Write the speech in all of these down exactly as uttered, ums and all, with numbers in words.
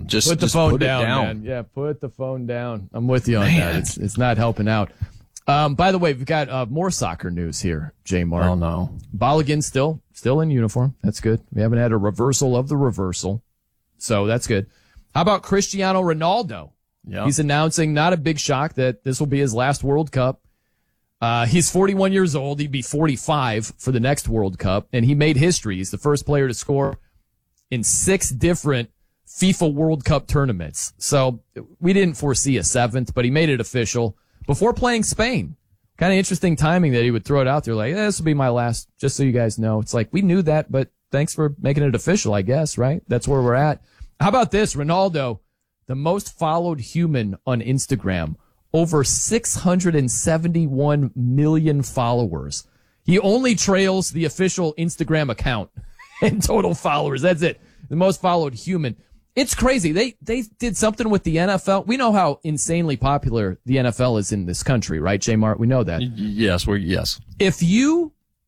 down. Just put the just phone put down, it down, man. Yeah, put the phone down. I'm with you on Man. that. It's it's not helping out. Um, by the way, we've got uh, more soccer news here, J Mart. Oh no, Balogun still still in uniform. That's good. We haven't had a reversal of the reversal, so that's good. How about Cristiano Ronaldo? Yeah, He's announcing, not a big shock, that this will be his last World Cup. Uh, he's forty-one years old. He'd be forty-five for the next World Cup, and he made history. He's the first player to score in six different FIFA World Cup tournaments. So we didn't foresee a seventh, but he made it official before playing Spain. Kind of interesting timing that he would throw it out there like, eh, this will be my last, just so you guys know. It's like, we knew that, but thanks for making it official, I guess, right? That's where we're at. How about this? Ronaldo, the most followed human on Instagram, over six hundred seventy-one million followers. He only trails the official Instagram account in total followers. That's it. The most followed human. It's crazy. They they did something with the N F L. We know how insanely popular the N F L is in this country, right, J Mart? We know that. Yes, we're yes. If you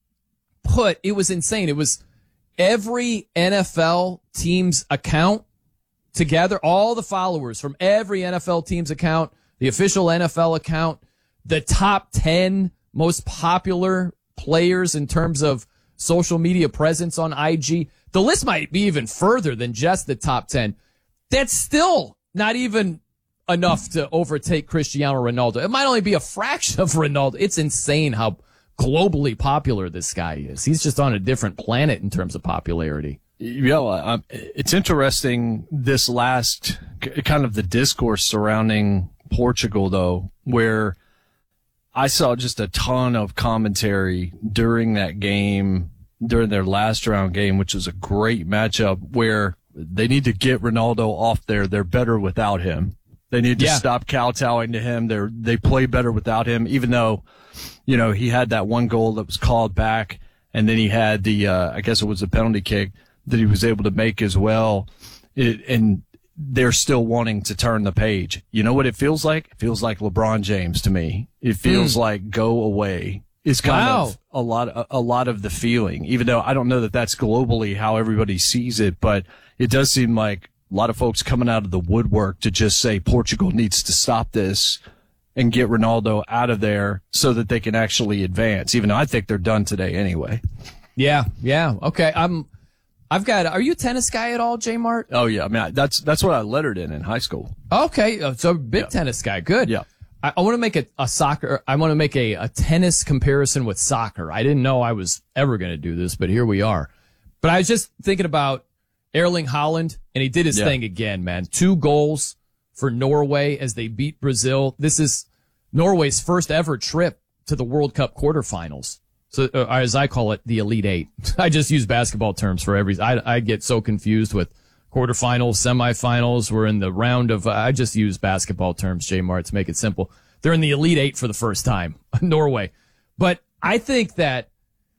put, it was insane. It was every N F L team's account together, all the followers from every N F L team's account, the official N F L account, the top ten most popular players in terms of social media presence on I G. The list might be even further than just the top ten. That's still not even enough to overtake Cristiano Ronaldo. It might only be a fraction of Ronaldo. It's insane how globally popular this guy is. He's just on a different planet in terms of popularity. Yeah, well, it's interesting, this last kind of the discourse surrounding Portugal, though, where I saw just a ton of commentary during that game, during their last round game, which was a great matchup, where they need to get Ronaldo off there. They're better without him. They need to yeah. stop kowtowing to him. They're, they play better without him, even though, you know, he had that one goal that was called back, and then he had the, uh, I guess it was a penalty kick that he was able to make as well. It, and they're still wanting to turn the page. You know what it feels like? It feels like LeBron James to me. It feels mm. like go away. Is kind wow. of a lot, a, a lot of the feeling, even though I don't know that that's globally how everybody sees it, but it does seem like a lot of folks coming out of the woodwork to just say Portugal needs to stop this and get Ronaldo out of there so that they can actually advance, even though I think they're done today anyway. Yeah. Yeah. Okay. I'm, I've got, are you a tennis guy at all, J Mart? Oh yeah. I mean, that's, that's what I lettered in in high school. Okay. So big yeah. tennis guy. Good. Yeah. I, I want to make a, a soccer, I want to make a, a tennis comparison with soccer. I didn't know I was ever going to do this, but here we are. But I was just thinking about Erling Haaland, and he did his yeah. thing again, man. Two goals for Norway as they beat Brazil. This is Norway's first ever trip to the World Cup quarterfinals. So, uh, as I call it, the Elite Eight. I just use basketball terms for every, I, I get so confused with quarterfinals, semifinals. We're in the round of, uh, I just use basketball terms, J Mart, to make it simple. They're in the Elite Eight for the first time, Norway. But I think that,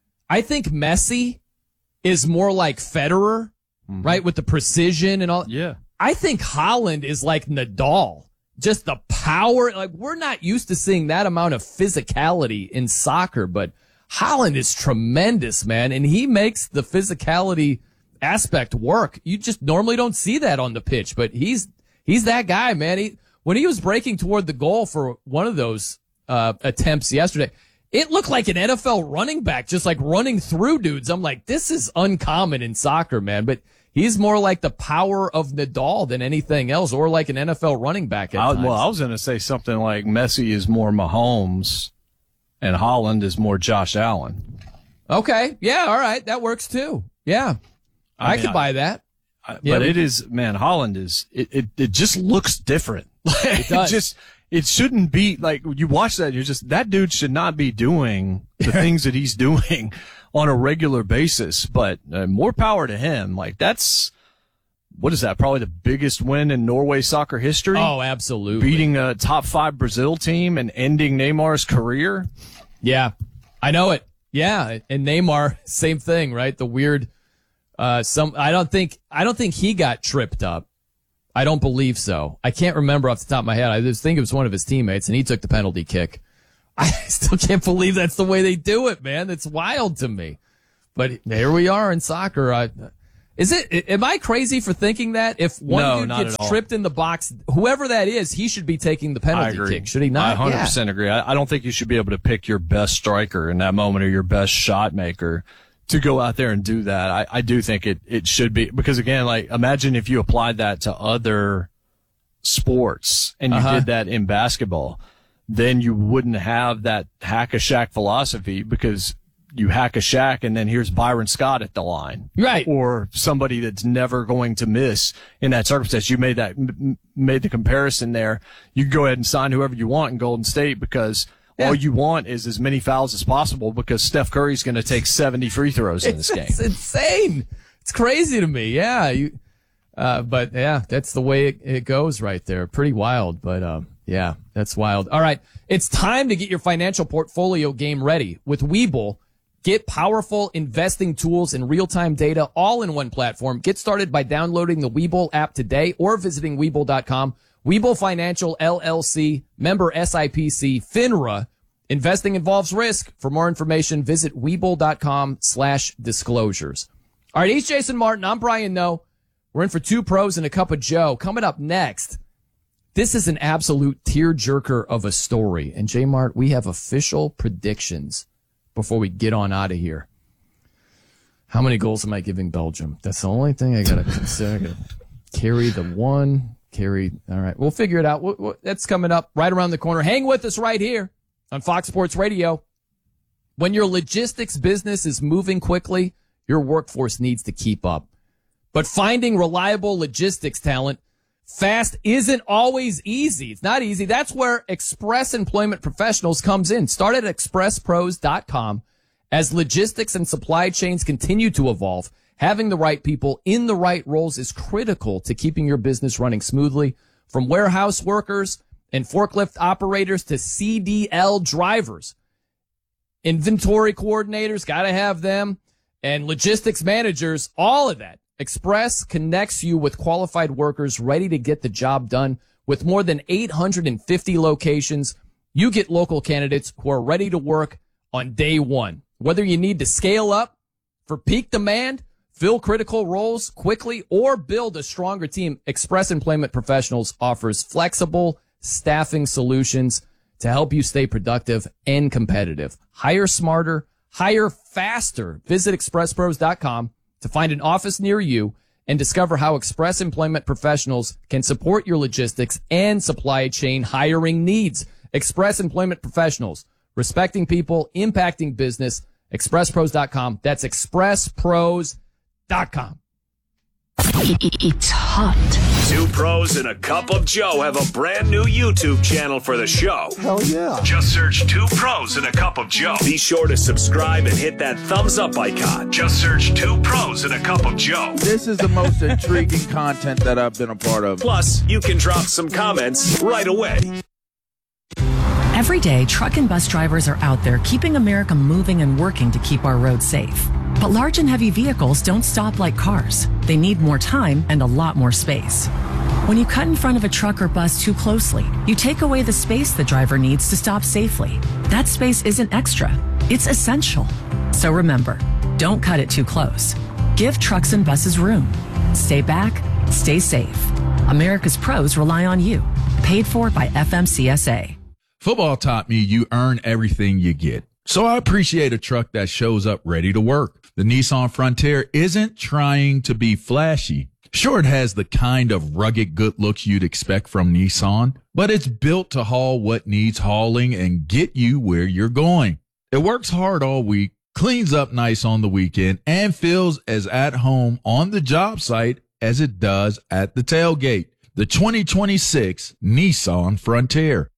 I think Messi is more like Federer, mm-hmm. right? With the precision and all. Yeah. I think Haaland is like Nadal. Just the power. Like, we're not used to seeing that amount of physicality in soccer, but Haaland is tremendous, man. And he makes the physicality aspect work. You just normally don't see that on the pitch, but he's, he's that guy, man. He, when he was breaking toward the goal for one of those, uh, attempts yesterday, it looked like an N F L running back, just like running through dudes. I'm like, this is uncommon in soccer, man, but he's more like the power of Nadal than anything else, or like an N F L running back at I, times. Well, I was going to say something like Messi is more Mahomes and Haaland is more Josh Allen. Okay. Yeah. All right. That works too. Yeah. I, I mean, could buy that. I, yeah, but we, it is, man, Haaland is, it, it, it just looks different. It does. it just, it shouldn't be like, you watch that, you're just, that dude should not be doing the things that he's doing on a regular basis, but uh, more power to him. Like, that's, what is that? Probably the biggest win in Norway soccer history. Oh, absolutely. Beating a top five Brazil team and ending Neymar's career. Yeah, I know it. Yeah. And Neymar, same thing, right? The weird, uh, some, I don't think, I don't think he got tripped up. I don't believe so. I can't remember off the top of my head. I just think it was one of his teammates and he took the penalty kick. I still can't believe that's the way they do it, man. It's wild to me. But here we are in soccer. I, Is it? Am I crazy for thinking that if one No, dude not gets at all. tripped in the box, whoever that is, he should be taking the I penalty agree. kick? Should he not? I one hundred percent Yeah. agree. I, I don't think you should be able to pick your best striker in that moment or your best shot maker to go out there and do that. I, I do think it, it should be, because again, like, imagine if you applied that to other sports and you Uh-huh. did that in basketball, then you wouldn't have that hack a Shaq philosophy, because you hack a Shaq and then here's Byron Scott at the line. Right. Or somebody that's never going to miss in that circumstance. You made that, m- made the comparison there. You can go ahead and sign whoever you want in Golden State, because Yeah. all you want is as many fouls as possible, because Steph Curry's going to take seventy free throws in this game. It's insane. It's crazy to me. Yeah. You, uh, but yeah, that's the way it, it goes right there. Pretty wild, but, um, yeah, that's wild. All right. It's time to get your financial portfolio game ready with Webull. Get powerful investing tools and real-time data all in one platform. Get started by downloading the Webull app today or visiting Webull dot com. Webull Financial, L L C, member S I P C, FINRA. Investing involves risk. For more information, visit Webull dot com slash disclosures. All right, he's Jason Martin. I'm Brian Noe. We're in for two pros and a cup of Joe. Coming up next, this is an absolute tearjerker of a story. And J Mart, we have official predictions before we get on out of here. How many goals am I giving Belgium? That's the only thing I got to consider. I gotta carry the one, carry. All right, we'll figure it out. We'll, we'll, that's coming up right around the corner. Hang with us right here on Fox Sports Radio. When your logistics business is moving quickly, your workforce needs to keep up. But finding reliable logistics talent fast isn't always easy. It's not easy. That's where Express Employment Professionals comes in. Start at express pros dot com. As logistics and supply chains continue to evolve, having the right people in the right roles is critical to keeping your business running smoothly. From warehouse workers and forklift operators to C D L drivers, inventory coordinators, got to have them, and logistics managers, all of that. Express connects you with qualified workers ready to get the job done. With more than eight hundred fifty locations, you get local candidates who are ready to work on day one. Whether you need to scale up for peak demand, fill critical roles quickly, or build a stronger team, Express Employment Professionals offers flexible staffing solutions to help you stay productive and competitive. Hire smarter, hire faster. Visit express pros dot com to find an office near you and discover how Express Employment Professionals can support your logistics and supply chain hiring needs. Express Employment Professionals, respecting people, impacting business. express pros dot com. That's express pros dot com. It's hot. Two pros and a cup of Joe have a brand new YouTube channel for the show. Hell yeah. Just search Two Pros and a Cup of Joe. Be sure to subscribe and hit that thumbs up icon. Just search Two Pros and a Cup of Joe. This is the most intriguing content that I've been a part of. Plus, you can drop some comments right away. Every day, truck and bus drivers are out there keeping America moving and working to keep our roads safe. But large and heavy vehicles don't stop like cars. They need more time and a lot more space. When you cut in front of a truck or bus too closely, you take away the space the driver needs to stop safely. That space isn't extra. It's essential. So remember, don't cut it too close. Give trucks and buses room. Stay back, stay safe. America's pros rely on you. Paid for by F M C S A. Football taught me you earn everything you get. So I appreciate a truck that shows up ready to work. The Nissan Frontier isn't trying to be flashy. Sure, it has the kind of rugged good looks you'd expect from Nissan, but it's built to haul what needs hauling and get you where you're going. It works hard all week, cleans up nice on the weekend, and feels as at home on the job site as it does at the tailgate. The twenty twenty-six Nissan Frontier.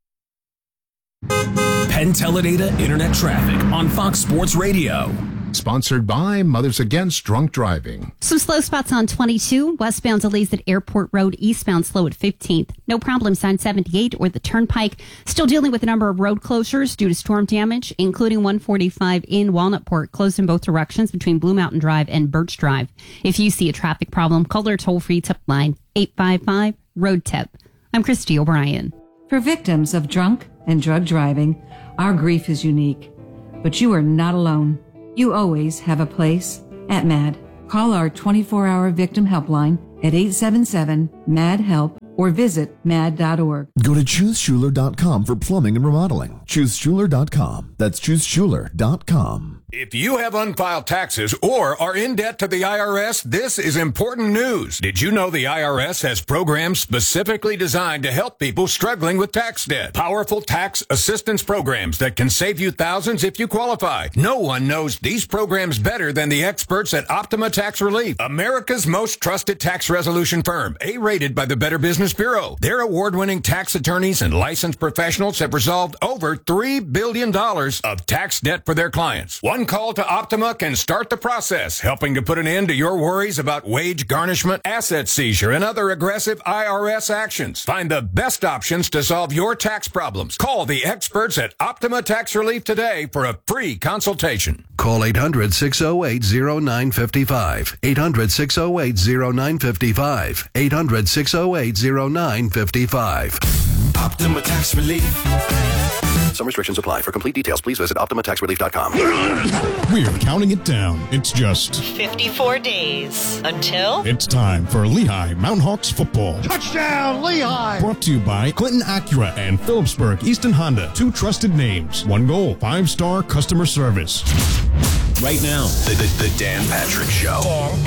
Penn Teledata Internet Traffic on Fox Sports Radio. Sponsored by Mothers Against Drunk Driving. Some slow spots on twenty-two. Westbound delays at Airport Road. Eastbound slow at fifteenth. No problems on seventy-eight or the Turnpike. Still dealing with a number of road closures due to storm damage, including one forty-five in Walnutport, closed in both directions between Blue Mountain Drive and Birch Drive. If you see a traffic problem, call their toll-free tip line, eight five five, road tip. I'm Christy O'Brien. For victims of drunk and drug driving, our grief is unique. But you are not alone. You always have a place at M A D. Call our twenty-four hour victim helpline at eight seven seven, M A D, HELP or visit mad dot org. Go to choose schuler dot com for plumbing and remodeling. choose schuler dot com. That's choose schuler dot com. If you have unfiled taxes or are in debt to the I R S, this is important news. Did you know the I R S has programs specifically designed to help people struggling with tax debt? Powerful tax assistance programs that can save you thousands if you qualify. No one knows these programs better than the experts at Optima Tax Relief, America's most trusted tax resolution firm, A-rated by the Better Business Bureau. Their award-winning tax attorneys and licensed professionals have resolved over three billion dollars of tax debt for their clients. One call to Optima can start the process, helping to put an end to your worries about wage garnishment, asset seizure, and other aggressive I R S actions. Find the best options to solve your tax problems. Call the experts at Optima Tax Relief today for a free consultation. Call eight hundred, six oh eight, oh nine five five. eight hundred, six oh eight, oh nine five five. eight hundred, six oh eight, oh nine five five. Optima Tax Relief. Some restrictions apply. For complete details, please visit optima tax relief dot com. We're counting it down. It's just fifty-four days until it's time for Lehigh Mountain Hawks football. Touchdown, Lehigh! Brought to you by Clinton Acura and Phillipsburg Easton Honda. Two trusted names. One goal. Five-star customer service. Right now, the, the, the Dan Patrick Show. Dan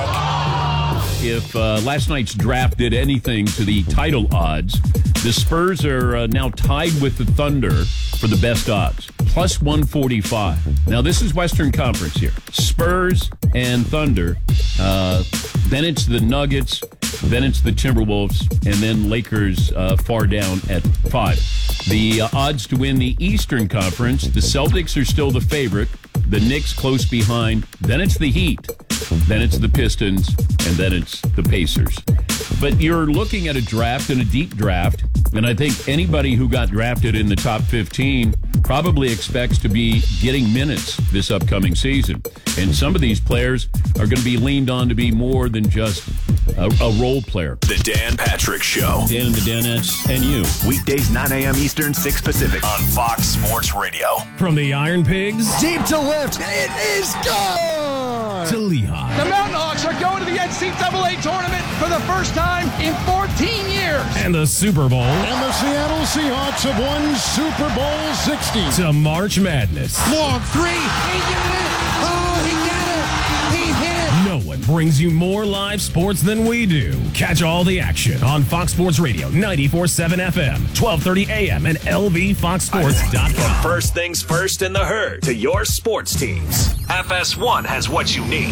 Patrick. If uh, last night's draft did anything to the title odds, the Spurs are uh, now tied with the Thunder for the best odds, plus one forty-five. Now, this is Western Conference here. Spurs and Thunder. Uh, then it's the Nuggets. Then it's the Timberwolves. And then Lakers uh, far down at five. The uh, odds to win the Eastern Conference, the Celtics are still the favorite. The Knicks close behind. Then it's the Heat. Then it's the Pistons. And then it's the Pacers. But you're looking at a draft and a deep draft, and I think anybody who got drafted in the top fifteen probably expects to be getting minutes this upcoming season. And some of these players are going to be leaned on to be more than just a, a role player. The Dan Patrick Show. Dan and the Danettes and you. Weekdays, nine a.m. Eastern, six Pacific on Fox Sports Radio. From the Iron Pigs Deep to left. It is gone! to Lehigh. The Mountain Hawks are going to the N C double A tournament for the first time in fourteen years. And the Super Bowl. And the Seattle Seahawks have won Super Bowl sixty. To March Madness. Long three. He did it. Oh, he got it. He hit it. No one brings you more live sports than we do. Catch all the action on Fox Sports Radio, ninety-four point seven F M, twelve thirty A M, and L V fox sports dot com. First things first in the herd to your sports teams. F S one has what you need.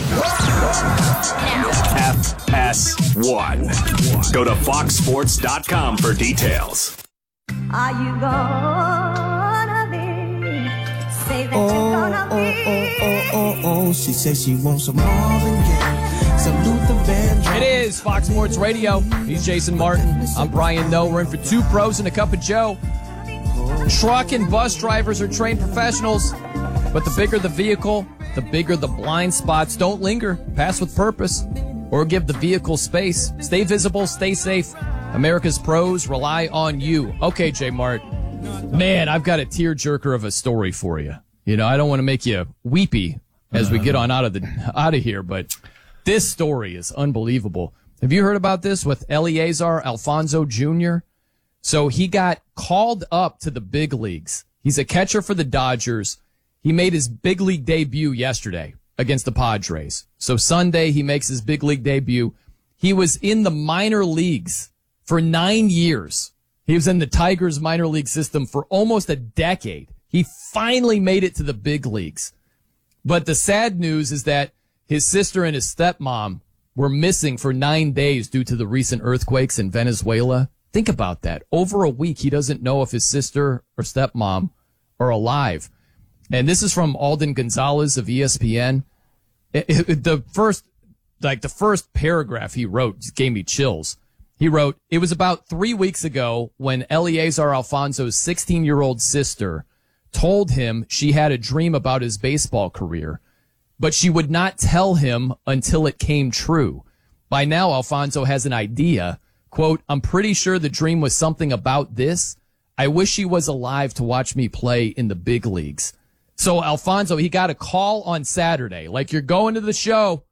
F S one. Go to fox sports dot com for details. Are you gonna be? Say that oh, you're gonna oh, be. Oh, oh, oh, oh, she says she wants some Marvin Gaye, some Luther Vandross. It is Fox Sports Radio. He's Jason Martin. I'm Brian Noe. We're in for two pros and a cup of Joe. Truck and bus drivers are trained professionals, but the bigger the vehicle, the bigger the blind spots. Don't linger. Pass with purpose, or give the vehicle space. Stay visible. Stay safe. America's pros rely on you. Okay, J. Mart. Man, I've got a tearjerker of a story for you. You know, I don't want to make you weepy as we get on out of the out of here, but this story is unbelievable. Have you heard about this with Eliezer Alfonso Junior? So he got called up to the big leagues. He's a catcher for the Dodgers. He made his big league debut yesterday against the Padres. So Sunday, he makes his big league debut. He was in the minor leagues for nine years. He was in the Tigers minor league system for almost a decade. He finally made it to the big leagues. But the sad news is that his sister and his stepmom were missing for nine days due to the recent earthquakes in Venezuela. Think about that. Over a week, he doesn't know if his sister or stepmom are alive. And this is from Alden Gonzalez of E S P N. It, it, the first, like the first paragraph he wrote just gave me chills. He wrote, it was about three weeks ago when Eliezer Alfonso's sixteen-year-old sister told him she had a dream about his baseball career, but she would not tell him until it came true. By now, Alfonso has an idea. Quote, I'm pretty sure the dream was something about this. I wish he was alive to watch me play in the big leagues. So Alfonso, he got a call on Saturday. Like, you're going to the show.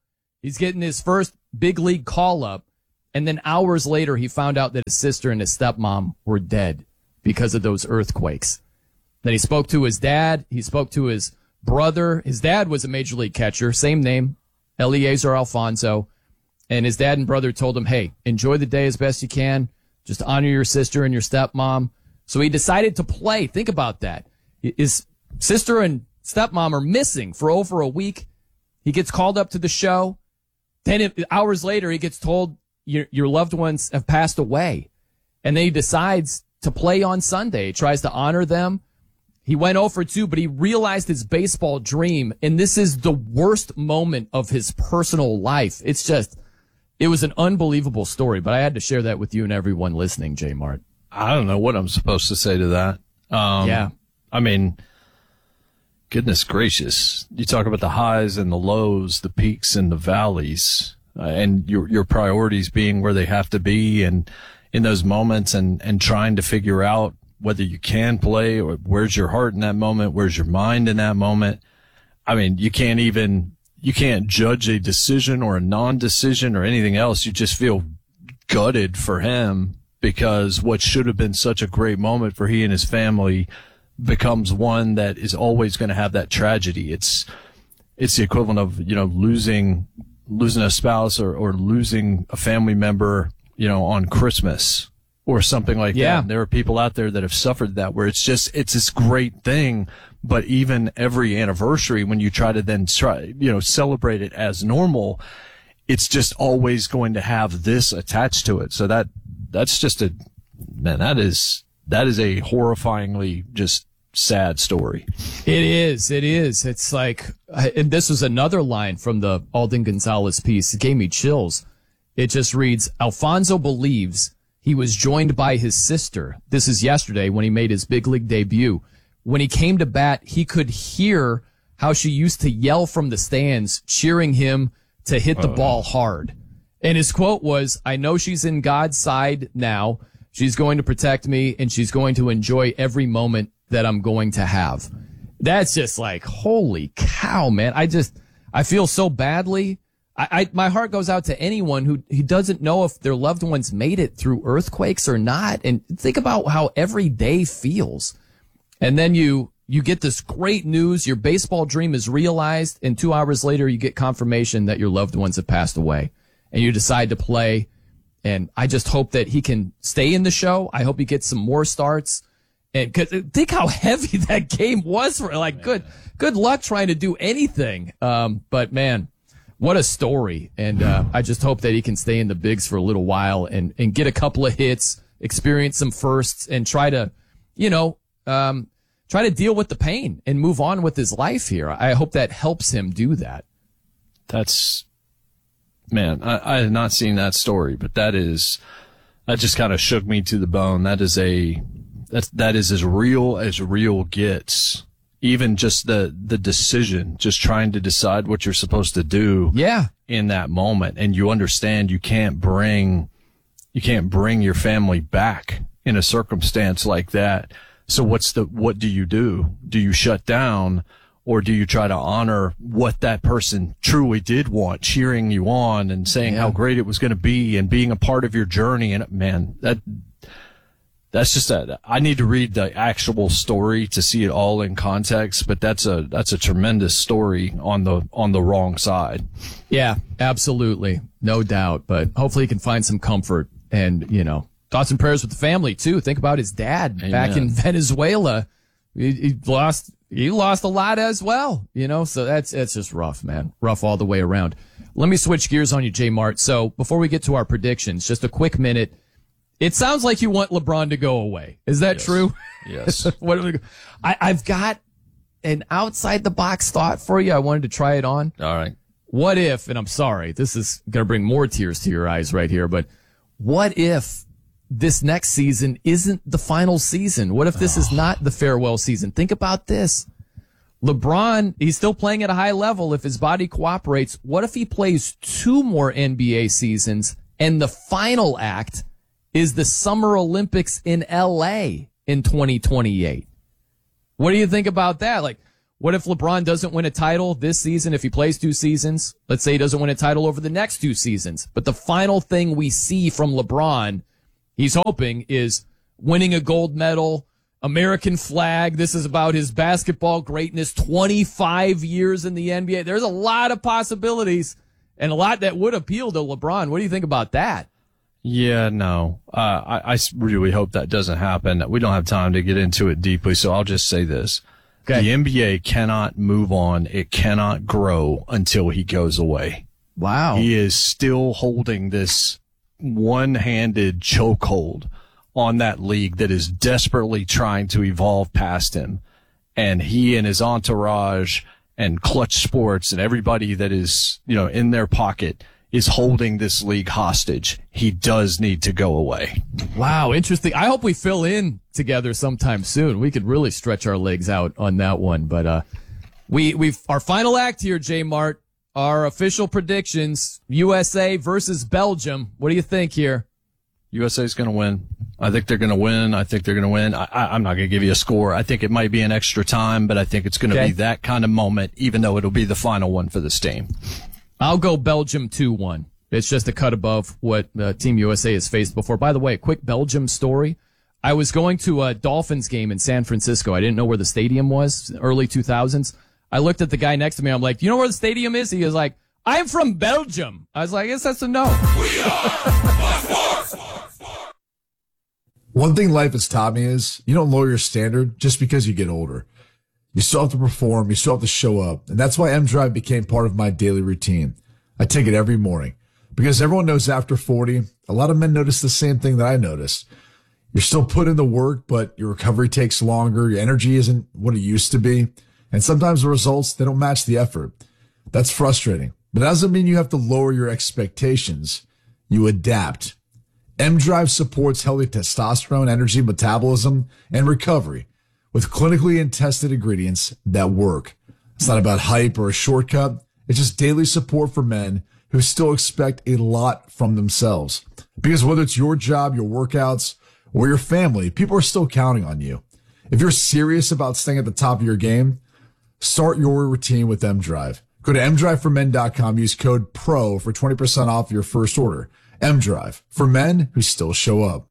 He's getting his first big league call up. And then hours later, he found out that his sister and his stepmom were dead because of those earthquakes. Then he spoke to his dad. He spoke to his brother. His dad was a major league catcher, same name, Eliezer Alfonso. And his dad and brother told him, hey, enjoy the day as best you can. Just honor your sister and your stepmom. So he decided to play. Think about that. His sister and stepmom are missing for over a week. He gets called up to the show. Then it, hours later, he gets told your, your loved ones have passed away. And then he decides to play on Sunday. He tries to honor them. He went oh for two, but he realized his baseball dream. And this is the worst moment of his personal life. It's just, it was an unbelievable story, but I had to share that with you and everyone listening, J Mart. I don't know what I'm supposed to say to that. Um, yeah. I mean, goodness gracious. You talk about the highs and the lows, the peaks and the valleys, uh, and your, your priorities being where they have to be. And in those moments and, and trying to figure out whether you can play or where's your heart in that moment, where's your mind in that moment. I mean, you can't even, you can't judge a decision or a non-decision or anything else. You just feel gutted for him because what should have been such a great moment for he and his family becomes one that is always going to have that tragedy. It's, it's the equivalent of, you know, losing, losing a spouse or, or losing a family member, you know, on Christmas or something like yeah. that. And there are people out there that have suffered that where it's just, it's this great thing. But even every anniversary, when you try to then try, you know, celebrate it as normal, it's just always going to have this attached to it. So that, that's just a, man, that is, that is a horrifyingly just sad story. It is. It is. It's like, and this was another line from the Alden Gonzalez piece. It gave me chills. It just reads, Alfonso believes he was joined by his sister. This is yesterday when he made his big league debut. When he came to bat, he could hear how she used to yell from the stands, cheering him to hit the uh, ball hard. And his quote was, I know she's in God's side now. She's going to protect me, and she's going to enjoy every moment that I'm going to have. That's just like, holy cow, man. I just, I feel so badly. I, I my heart goes out to anyone who, who doesn't know if their loved ones made it through earthquakes or not. And think about how every day feels. And then you, you get this great news. Your baseball dream is realized. And two hours later, you get confirmation that your loved ones have passed away and you decide to play. And I just hope that he can stay in the show. I hope he gets some more starts. And cause think how heavy that game was for like, man. good, good luck trying to do anything. Um, but man, what a story. And, uh, I just hope that he can stay in the bigs for a little while and, and get a couple of hits, experience some firsts and try to, you know, um, try to deal with the pain and move on with his life here. I hope that helps him do that. That's, man, I, I have not seen that story, but that is, that just kind of shook me to the bone. That is a, that's, that is as real as real gets. Even just the, the decision, just trying to decide what you're supposed to do. Yeah. In that moment. And you understand you can't bring, you can't bring your family back in a circumstance like that. So what's the, what do you do? Do you shut down or do you try to honor what that person truly did want, cheering you on and saying yeah. how great it was going to be and being a part of your journey? And man, that, that's just a, I need to read the actual story to see it all in context, but that's a, that's a tremendous story on the, on the wrong side. Yeah, absolutely. No doubt. But hopefully he can find some comfort and, you know, thoughts and prayers with the family too. Think about his dad Amen. Back in Venezuela. He, he lost, he lost a lot as well, you know, so that's, that's just rough, man. Rough all the way around. Let me switch gears on you, J Mart. So before we get to our predictions, just a quick minute. It sounds like you want LeBron to go away. Is that yes. true? Yes. what are we, I, I've got an outside the box thought for you. I wanted to try it on. All right. What if, and I'm sorry, this is going to bring more tears to your eyes right here, but what if this next season isn't the final season? What if this oh. is not the farewell season? Think about this. LeBron, he's still playing at a high level if his body cooperates. What if he plays two more N B A seasons and the final act is the Summer Olympics in L A in twenty twenty-eight? What do you think about that? Like, What if LeBron doesn't win a title this season, if he plays two seasons? Let's say he doesn't win a title over the next two seasons. But the final thing we see from LeBron, he's hoping, is winning a gold medal, American flag. This is about his basketball greatness, twenty-five years in the N B A. There's a lot of possibilities and a lot that would appeal to LeBron. What do you think about that? Yeah, no. Uh, I, I really hope that doesn't happen. We don't have time to get into it deeply, so I'll just say this. Okay. The N B A cannot move on. It cannot grow until he goes away. Wow. He is still holding this one-handed chokehold on that league that is desperately trying to evolve past him. And he and his entourage and Clutch Sports and everybody that is, you know, in their pocket is holding this league hostage. He does need to go away. Wow, interesting. I hope we fill in together sometime soon. We could really stretch our legs out on that one. But uh, we we've our final act here, J Mart. Our official predictions: U S A versus Belgium. What do you think here? U S A is going to win. I think they're going to win. I think they're going to win. I, I, I'm not going to give you a score. I think it might be an extra time, but I think it's going to Okay. be that kind of moment, even though it'll be the final one for this team. I'll go Belgium two one. It's just a cut above what uh, Team U S A has faced before. By the way, a quick Belgium story. I was going to a Dolphins game in San Francisco. I didn't know where the stadium was, early two thousands. I looked at the guy next to me. I'm like, do you know where the stadium is? He was like, I'm from Belgium. I was like, I guess that's a no. One thing life has taught me is you don't lower your standard just because you get older. You still have to perform. You still have to show up. And that's why M-Drive became part of my daily routine. I take it every morning because everyone knows after forty, a lot of men notice the same thing that I noticed. You're still putting in the work, but your recovery takes longer. Your energy isn't what it used to be. And sometimes the results, they don't match the effort. That's frustrating, but it doesn't mean you have to lower your expectations. You adapt. M-Drive supports healthy testosterone, energy, metabolism, and recovery with clinically and tested ingredients that work. It's not about hype or a shortcut. It's just daily support for men who still expect a lot from themselves. Because whether it's your job, your workouts, or your family, people are still counting on you. If you're serious about staying at the top of your game, start your routine with M-Drive. Go to m drive for men dot com. Use code PRO for twenty percent off your first order. M-Drive, for men who still show up.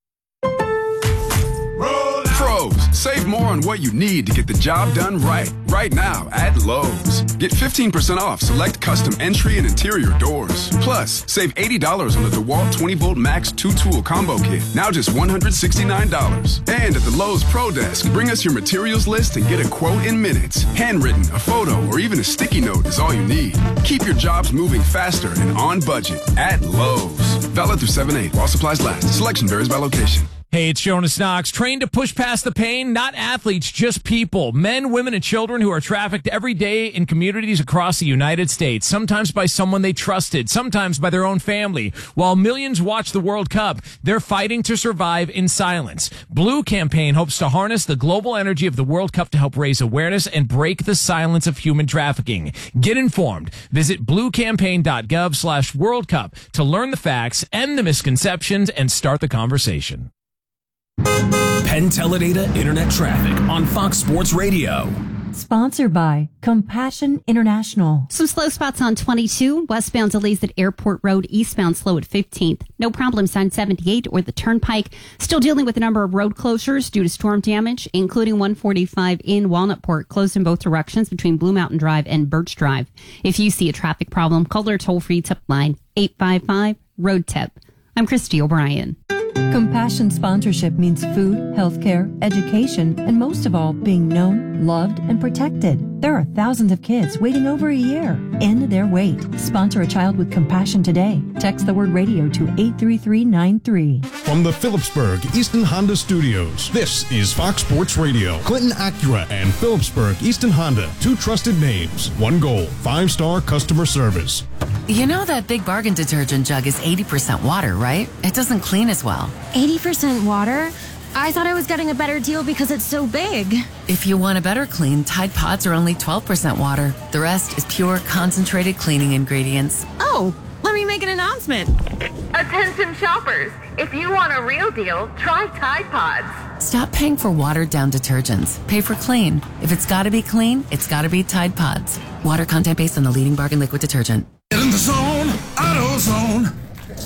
Pros, save more on what you need to get the job done right. Right now at Lowe's. Get fifteen percent off select custom entry and interior doors. Plus, save eighty dollars on the DeWalt twenty volt Max two tool combo kit. Now just one hundred sixty-nine dollars. And at the Lowe's Pro Desk, bring us your materials list and get a quote in minutes. Handwritten, a photo, or even a sticky note is all you need. Keep your jobs moving faster and on budget at Lowe's. Valid through seven eight while supplies last. Selection varies by location. Hey, it's Jonas Knox. Trained to push past the pain, not athletes, just people. Men, women, and children who are trafficked every day in communities across the United States, sometimes by someone they trusted, sometimes by their own family. While millions watch the World Cup, they're fighting to survive in silence. Blue Campaign hopes to harness the global energy of the World Cup to help raise awareness and break the silence of human trafficking. Get informed. Visit bluecampaign.gov slash World Cup to learn the facts, end the misconceptions, and start the conversation. Penn Teledata Internet Traffic on Fox Sports Radio. Sponsored by Compassion International. Some slow spots on twenty-two. Westbound delays at Airport Road. Eastbound slow at fifteenth. No problems on seventy-eight or the Turnpike. Still dealing with a number of road closures due to storm damage, including one forty-five in Walnutport, closed in both directions between Blue Mountain Drive and Birch Drive. If you see a traffic problem, call their toll-free tip line, eight five five, road tip. I'm Christy O'Brien. Compassion sponsorship means food, healthcare, education, and most of all, being known, loved, and protected. There are thousands of kids waiting over a year. End their wait. Sponsor a child with compassion today. Text the word radio to eight three three nine three. From the Phillipsburg Easton Honda Studios, this is Fox Sports Radio. Clinton Acura and Phillipsburg Easton Honda, two trusted names, one goal, five-star customer service. You know that Big Bargain detergent jug is eighty percent water, right? It doesn't clean as well. eighty percent water? I thought I was getting a better deal because it's so big. If you want a better clean, Tide Pods are only twelve percent water. The rest is pure concentrated cleaning ingredients. Oh, let me make an announcement. Attention shoppers, if you want a real deal, try Tide Pods. Stop paying for watered-down detergents. Pay for clean. If it's gotta be clean, it's gotta be Tide Pods. Water content based on the leading bargain liquid detergent. Get in the zone, AutoZone.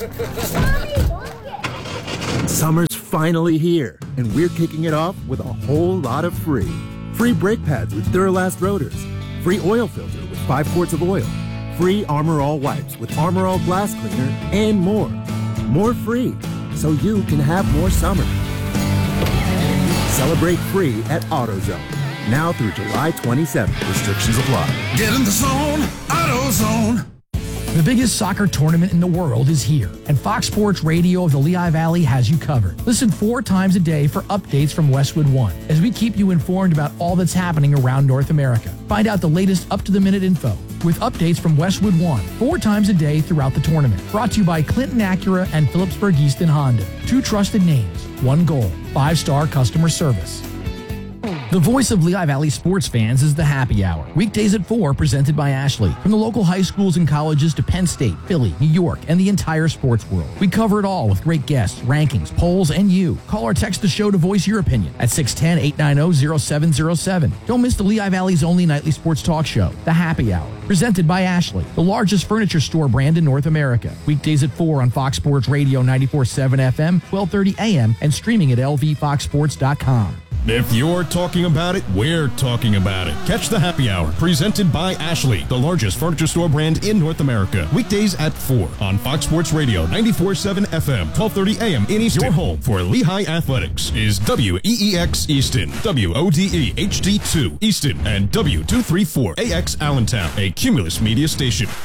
Summer's finally here, and we're kicking it off with a whole lot of free. Free brake pads with Duralast rotors. Free oil filter with five quarts of oil. Free Armor All wipes with Armor All glass cleaner, and more. More free, so you can have more summer. Celebrate free at AutoZone. Now through July twenty-seventh. Restrictions apply. Get in the zone, AutoZone. The biggest soccer tournament in the world is here, and Fox Sports Radio of the Lehigh Valley has you covered. Listen four times a day for updates from Westwood One, as we keep you informed about all that's happening around North America. Find out the latest up-to-the-minute info with updates from Westwood One, four times a day throughout the tournament. Brought to you by Clinton Acura and Phillipsburg Easton Honda. Two trusted names, one goal, five-star customer service. The voice of Lehigh Valley sports fans is the Happy Hour. Weekdays at four, presented by Ashley. From the local high schools and colleges to Penn State, Philly, New York, and the entire sports world. We cover it all with great guests, rankings, polls, and you. Call or text the show to voice your opinion at six one zero, eight nine zero, zero seven zero seven. Don't miss the Lehigh Valley's only nightly sports talk show, The Happy Hour. Presented by Ashley, the largest furniture store brand in North America. Weekdays at four on Fox Sports Radio ninety-four point seven F M, twelve thirty A M, and streaming at L V fox sports dot com. If you're talking about it, we're talking about it. Catch the Happy Hour, presented by Ashley, the largest furniture store brand in North America. Weekdays at four on Fox Sports Radio ninety-four point seven F M, twelve thirty A M in Easton. Your home for Lehigh Athletics is W E E X Easton, W O D E H D two Easton, and W two thirty-four A X Allentown, a Cumulus Media station.